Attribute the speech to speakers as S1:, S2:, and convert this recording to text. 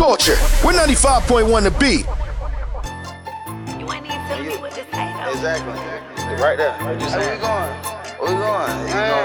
S1: culture. We're 95.1 The Beat.
S2: You ain't even telling me what to say, though.
S3: Exactly. Right there. Where we going? Where we going? You know